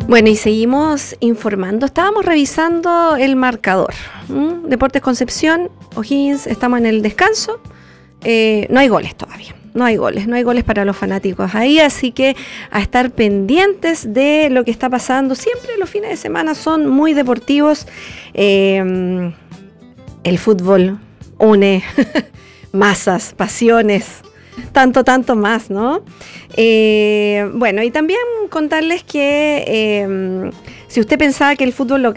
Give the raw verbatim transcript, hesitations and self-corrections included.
Bueno, y seguimos informando. Estábamos revisando el marcador. ¿Mm? Deportes Concepción, O'Higgins, estamos en el descanso. Eh, no hay goles todavía. No hay goles, no hay goles para los fanáticos ahí, así que a estar pendientes de lo que está pasando. Siempre los fines de semana son muy deportivos. Eh, el fútbol une masas, pasiones, tanto, tanto más, ¿no? Eh, bueno, y también contarles que eh, si usted pensaba que el fútbol local